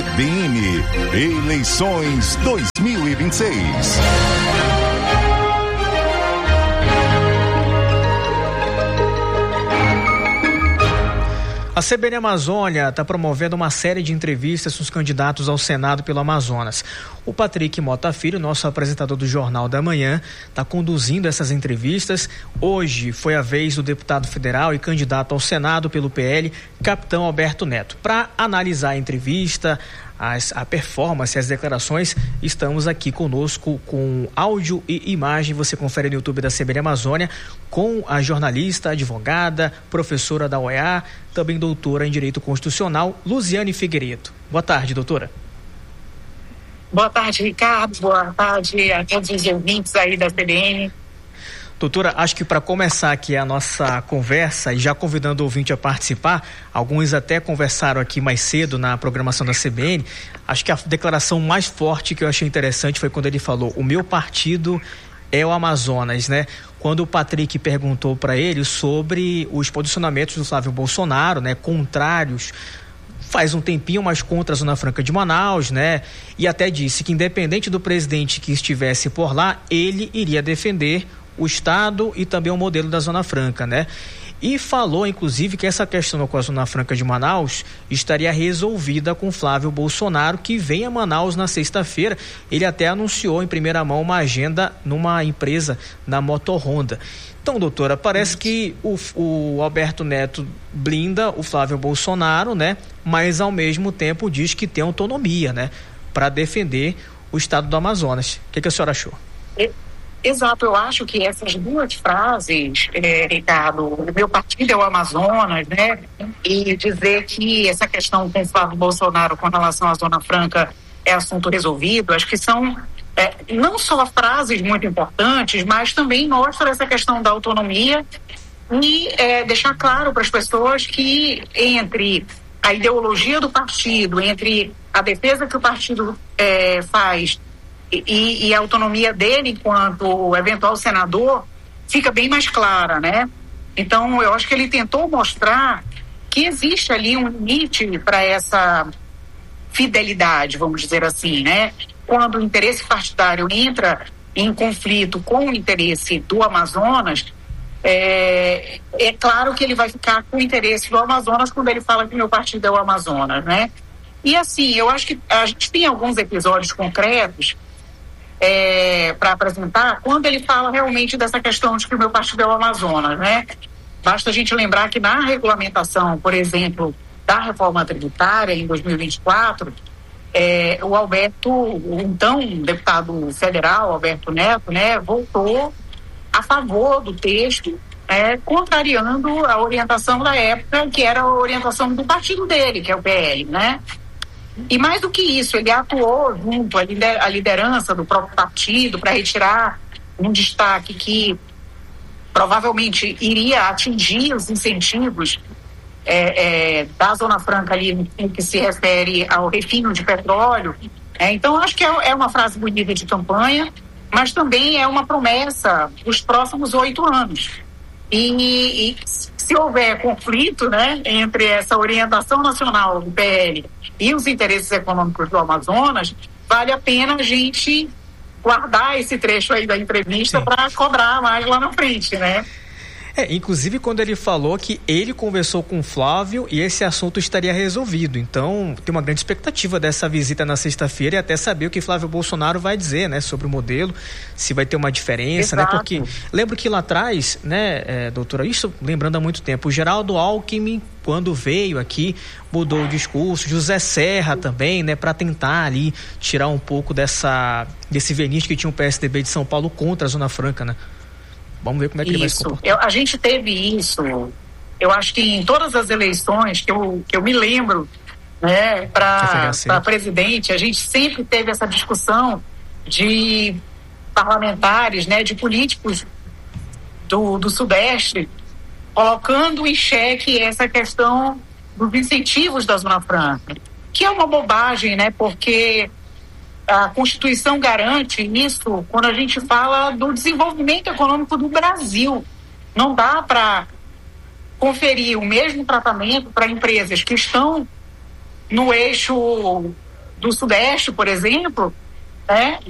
CBN, eleições 2026. A CBN Amazônia está promovendo uma série de entrevistas com os candidatos ao Senado pelo Amazonas. O Patrick Mota Filho, nosso apresentador do Jornal da Manhã, está conduzindo essas entrevistas. Hoje foi a vez do deputado federal e candidato ao Senado pelo PL, Capitão Alberto Neto. Para analisar a entrevista, a performance, as declarações, estamos aqui conosco com áudio e imagem. Você confere no YouTube da CBN Amazônia com a jornalista, advogada, professora da UEA, também doutora em Direito Constitucional, Luziane Figueiredo. Boa tarde, doutora. Boa tarde, Ricardo. Boa tarde a todos os ouvintes aí da CBN. Doutora, acho que para começar aqui a nossa conversa e já convidando o ouvinte a participar, alguns até conversaram aqui mais cedo na programação da CBN, acho que a declaração mais forte que eu achei interessante foi quando ele falou: o meu partido é o Amazonas, né? Quando o Patrick perguntou para ele sobre os posicionamentos do Flávio Bolsonaro, né, contrários, faz um tempinho, mas contra a Zona Franca de Manaus, né? E até disse que independente do presidente que estivesse por lá, ele iria defender o Estado e também o modelo da Zona Franca, né? E falou, inclusive, que essa questão com a Zona Franca de Manaus estaria resolvida com Flávio Bolsonaro, que vem a Manaus na sexta-feira. Ele até anunciou em primeira mão uma agenda numa empresa na Moto Honda. Então, doutora, parece que o Alberto Neto blinda o Flávio Bolsonaro, né? Mas, ao mesmo tempo, diz que tem autonomia, né? Para defender o Estado do Amazonas. O que a senhora achou? Exato, eu acho que essas duas frases, Ricardo, o meu partido é o Amazonas, né? E dizer que essa questão com o Flávio Bolsonaro com relação à Zona Franca é assunto resolvido, acho que são não só frases muito importantes, mas também mostra essa questão da autonomia e deixar claro para as pessoas que entre a ideologia do partido, entre a defesa que o partido faz e a autonomia dele enquanto eventual senador fica bem mais clara, né? Então, eu acho que ele tentou mostrar que existe ali um limite para essa fidelidade, vamos dizer assim, né? Quando o interesse partidário entra em conflito com o interesse do Amazonas, é claro que ele vai ficar com o interesse do Amazonas quando ele fala que meu partido é o Amazonas, né? E assim, eu acho que a gente tem alguns episódios concretos para apresentar, quando ele fala realmente dessa questão de que o meu partido é o Amazonas, né? Basta a gente lembrar que na regulamentação, por exemplo, da reforma tributária em 2024, o Alberto, o então deputado federal, Alberto Neto, né, votou a favor do texto, contrariando a orientação da época, que era a orientação do partido dele, que é o PL, né? E mais do que isso, ele atuou junto à liderança do próprio partido para retirar um destaque que provavelmente iria atingir os incentivos da Zona Franca ali, em que se refere ao refino de petróleo. Então, acho que é uma frase bonita de campanha, mas também é uma promessa dos próximos 8 anos. E se houver conflito, né, entre essa orientação nacional do PL e os interesses econômicos do Amazonas, vale a pena a gente guardar esse trecho aí da entrevista para cobrar mais lá na frente, né? Inclusive quando ele falou que ele conversou com o Flávio e esse assunto estaria resolvido. Então, tem uma grande expectativa dessa visita na sexta-feira e até saber o que Flávio Bolsonaro vai dizer, né, sobre o modelo, se vai ter uma diferença, né? Porque lembro que lá atrás, né, doutora, isso lembrando há muito tempo, o Geraldo Alckmin, quando veio aqui, mudou o discurso, José Serra também, né, para tentar ali tirar um pouco desse verniz que tinha o PSDB de São Paulo contra a Zona Franca, né? Vamos ver como é que ele vai se comportar. A gente teve isso, eu acho que em todas as eleições que eu me lembro, né, para presidente, a gente sempre teve essa discussão de parlamentares, né, de políticos do Sudeste, colocando em xeque essa questão dos incentivos da Zona Franca, que é uma bobagem, né, porque a Constituição garante isso quando a gente fala do desenvolvimento econômico do Brasil. Não dá para conferir o mesmo tratamento para empresas que estão no eixo do Sudeste, por exemplo, né,